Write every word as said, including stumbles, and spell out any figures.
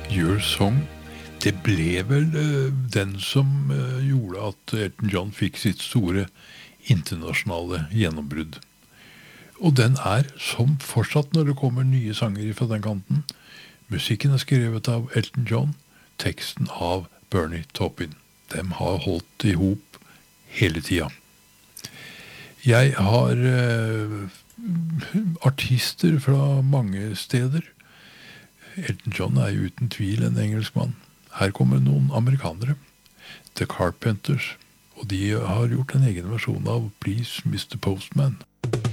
Your Song, det ble vel uh, den som uh, gjorde at Elton John fikk sitt store internasjonale gjennombrudd. Og den er som fortsatt når det kommer nye sanger fra den kanten. Musikken er skrevet av Elton John, teksten av Bernie Taupin. De har holdt i hop hele tida. Jeg har uh, artister fra mange steder. Elton John er jo uten tvil en engelskmann. Her kommer noen amerikanere. The Carpenters. Og de har gjort en egen versjon av Please mister Postman.